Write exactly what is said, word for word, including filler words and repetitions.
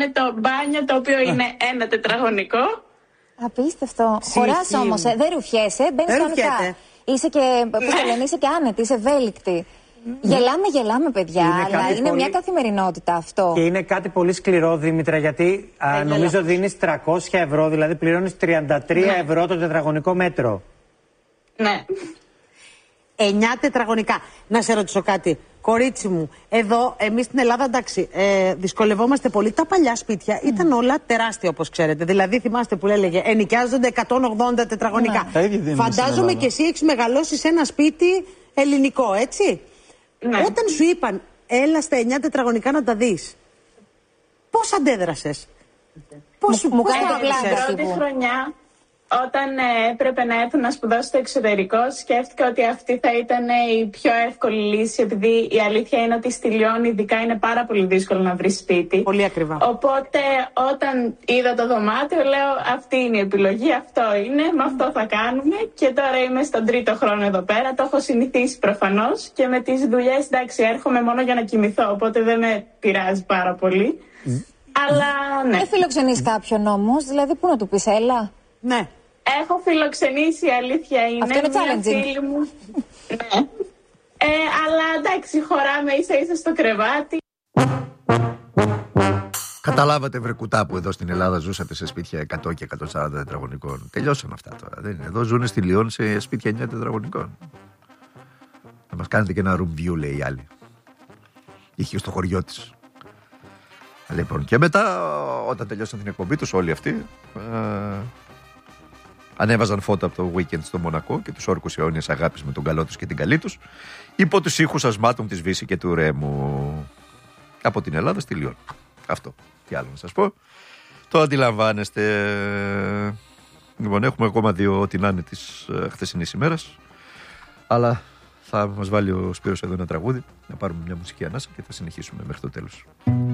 είναι το μπάνιο, το οποίο είναι ένα τετραγωνικό. Απίστευτο. Χωράς όμως, ε, δεν ρουφιέσαι, μπαίνεις κανονικά. Είσαι και, πώς το λένε, είσαι και άνετη, είσαι ευέλικτη. Γελάμε, γελάμε, παιδιά, είναι αλλά είναι πολύ... μια καθημερινότητα αυτό. Και είναι κάτι πολύ σκληρό, Δήμητρα, γιατί α, νομίζω δίνεις τριακόσια ευρώ, δηλαδή πληρώνεις τριάντα τρία ευρώ το τετραγωνικό μέτρο. Ναι. εννιά τετραγωνικά. Να σε ρωτήσω κάτι. Κορίτσι μου, εδώ εμείς στην Ελλάδα, εντάξει, ε, δυσκολευόμαστε πολύ. Τα παλιά σπίτια mm. ήταν όλα τεράστια, όπως ξέρετε. Δηλαδή, θυμάστε που έλεγε, ενοικιάζονται εκατόν ογδόντα τετραγωνικά. Ναι. Φαντάζομαι και εσύ έχεις μεγαλώσει σε ένα σπίτι ελληνικό, έτσι. Ναι. Όταν σου είπαν, έλα στα εννιά τετραγωνικά να τα δεις, πώς αντέδρασες? Πώς μου κάνει το πλάκα. Την πρώτη χρονιά, όταν ε, έπρεπε να έρθω να σπουδάσω στο εξωτερικό, σκέφτηκα ότι αυτή θα ήταν η πιο εύκολη λύση, επειδή η αλήθεια είναι ότι στη Λιόν ειδικά είναι πάρα πολύ δύσκολο να βρει σπίτι. Πολύ ακριβά. Οπότε όταν είδα το δωμάτιο, λέω αυτή είναι η επιλογή, αυτό είναι, με αυτό θα κάνουμε. Και τώρα είμαι στον τρίτο χρόνο εδώ πέρα, το έχω συνηθίσει προφανώς και με τις δουλειές, εντάξει, έρχομαι μόνο για να κοιμηθώ, οπότε δεν με πειράζει πάρα πολύ. Mm. Αλλά ναι. Δεν φιλοξενείς κάποιον όμως, δηλαδή πού να του πεις, έλα. Ναι. Έχω φιλοξενήσει, η αλήθεια είναι. Αυτό είναι μια φίλη μου. Ναι. Ε, αλλά εντάξει, χωράμε ίσα ίσα στο κρεβάτι. Καταλάβατε, βρε κουτά, που εδώ στην Ελλάδα ζούσατε σε σπίτια εκατό και εκατόν σαράντα τετραγωνικών. Τελειώσαν αυτά τώρα. Δεν είναι. Εδώ ζουν στη Λιόν σε σπίτια εννιά τετραγωνικών. Θα μας κάνετε και ένα room view, λέει η άλλη. Είχε στο χωριό της. Λοιπόν, και μετά, όταν τελειώσαν την εκπομπή τους όλοι αυτοί, ε, ανέβαζαν φώτα από το weekend στο Μονακό και τους όρκους αιώνιας αγάπης με τον καλό τους και την καλή τους, υπό τους ήχους ασμάτων της Βύση και του Ρέμου. Από την Ελλάδα στη Λιόν. Αυτό. Τι άλλο να σας πω. Το αντιλαμβάνεστε. Λοιπόν, έχουμε ακόμα δύο ό,τι να είναι της ε, χθεσινής ημέρας. Αλλά θα μας βάλει ο Σπύρος εδώ ένα τραγούδι, να πάρουμε μια μουσική ανάσα και θα συνεχίσουμε μέχρι το τέλος.